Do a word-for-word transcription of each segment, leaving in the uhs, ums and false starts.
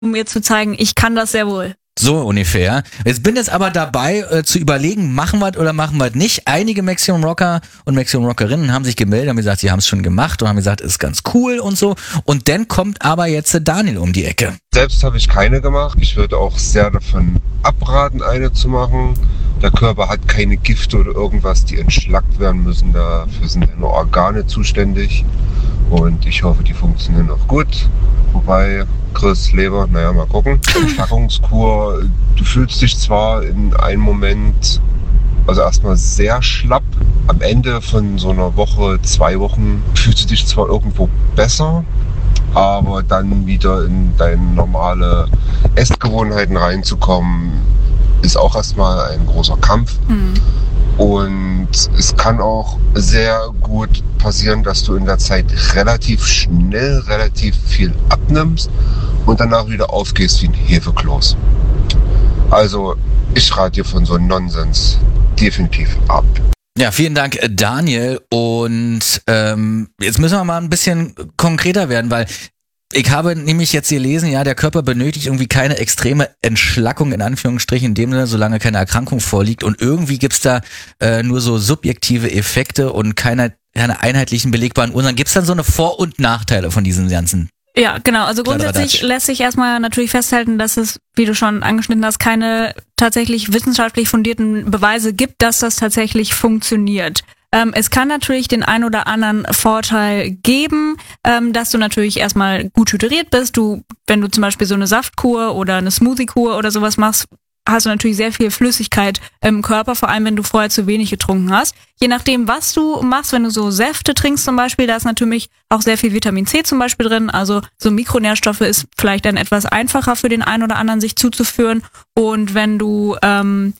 um mir zu zeigen, ich kann das sehr wohl. So ungefähr. Jetzt bin jetzt aber dabei äh, zu überlegen, machen wir es oder machen wir es nicht. Einige Maximum Rocker und Maximum Rockerinnen haben sich gemeldet, haben gesagt, sie haben es schon gemacht und haben gesagt, ist ganz cool und so. Und dann kommt aber jetzt Daniel um die Ecke. Selbst habe ich keine gemacht. Ich würde auch sehr davon abraten, eine zu machen. Der Körper hat keine Gifte oder irgendwas, die entschlackt werden müssen. Dafür sind ja nur Organe zuständig. Und ich hoffe, die funktionieren auch gut. Wobei, Chris, Leber, naja, mal gucken. Entschlackungskur, du fühlst dich zwar in einem Moment, also erstmal sehr schlapp. Am Ende von so einer Woche, zwei Wochen, fühlst du dich zwar irgendwo besser, aber dann wieder in deine normale Essgewohnheiten reinzukommen, ist auch erstmal ein großer Kampf. Mhm. Und es kann auch sehr gut passieren, dass du in der Zeit relativ schnell, relativ viel abnimmst und danach wieder aufgehst wie ein Hefekloß. Also ich rate dir von so einem Nonsens definitiv ab. Ja, vielen Dank, Daniel. Und ähm, jetzt müssen wir mal ein bisschen konkreter werden, weil ich habe nämlich jetzt gelesen, ja, der Körper benötigt irgendwie keine extreme Entschlackung, in Anführungsstrichen, in dem Sinne, solange keine Erkrankung vorliegt. Und irgendwie gibt's da äh, nur so subjektive Effekte und keine, keine einheitlichen belegbaren Ursachen. Gibt's dann so eine Vor- und Nachteile von diesen ganzen? Ja, genau. Also grundsätzlich lässt sich erstmal natürlich festhalten, dass es, wie du schon angeschnitten hast, keine tatsächlich wissenschaftlich fundierten Beweise gibt, dass das tatsächlich funktioniert. Ähm, es kann natürlich den ein oder anderen Vorteil geben, ähm, dass du natürlich erstmal gut hydriert bist. Du, wenn du zum Beispiel so eine Saftkur oder eine Smoothie-Kur oder sowas machst, hast du natürlich sehr viel Flüssigkeit im Körper, vor allem wenn du vorher zu wenig getrunken hast. Je nachdem, was du machst, wenn du so Säfte trinkst zum Beispiel, da ist natürlich auch sehr viel Vitamin C zum Beispiel drin. Also so Mikronährstoffe ist vielleicht dann etwas einfacher für den einen oder anderen sich zuzuführen. Und wenn du ähm,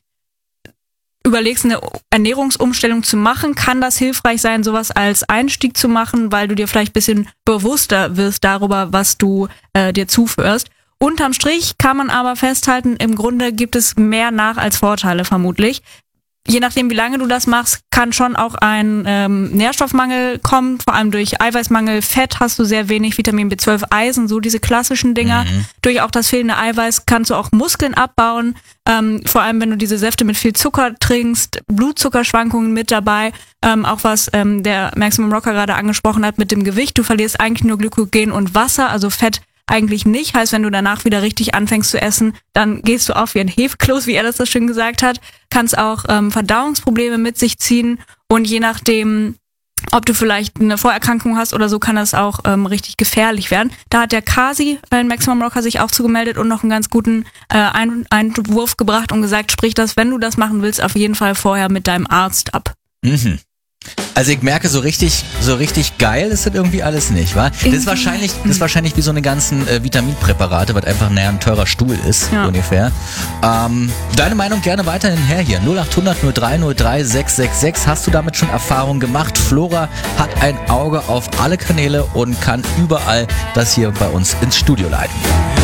überlegst, eine Ernährungsumstellung zu machen, kann das hilfreich sein, sowas als Einstieg zu machen, weil du dir vielleicht ein bisschen bewusster wirst darüber, was du äh, dir zuführst. Unterm Strich kann man aber festhalten, im Grunde gibt es mehr Nach- als Vorteile vermutlich. Je nachdem, wie lange du das machst, kann schon auch ein ähm, Nährstoffmangel kommen, vor allem durch Eiweißmangel. Fett hast du sehr wenig, Vitamin B zwölf, Eisen, so diese klassischen Dinger. Mhm. Durch auch das fehlende Eiweiß kannst du auch Muskeln abbauen, ähm, vor allem wenn du diese Säfte mit viel Zucker trinkst, Blutzuckerschwankungen mit dabei, ähm, auch was ähm, der Maximum Rocker gerade angesprochen hat mit dem Gewicht. Du verlierst eigentlich nur Glykogen und Wasser, also Fett eigentlich nicht. Heißt, wenn du danach wieder richtig anfängst zu essen, dann gehst du auf wie ein Hefekloß, wie er das so schön gesagt hat. Kannst auch ähm, Verdauungsprobleme mit sich ziehen und je nachdem, ob du vielleicht eine Vorerkrankung hast oder so, kann das auch ähm, richtig gefährlich werden. Da hat der Kasi, ein Maximum Rocker, sich auch zugemeldet und noch einen ganz guten äh, Ein- Einwurf gebracht und gesagt, sprich das, wenn du das machen willst, auf jeden Fall vorher mit deinem Arzt ab. Mhm. Also ich merke, so richtig, so richtig geil ist das irgendwie alles nicht, wa? Das ist wahrscheinlich, das ist wahrscheinlich wie so eine ganzen äh, Vitaminpräparate, was einfach naja, ein teurer Stuhl ist, ja. ungefähr. Ähm, deine Meinung gerne weiterhin her hier. null acht hundert null drei null drei sechs sechs sechs. Hast du damit schon Erfahrung gemacht? Flora hat ein Auge auf alle Kanäle und kann überall das hier bei uns ins Studio leiten.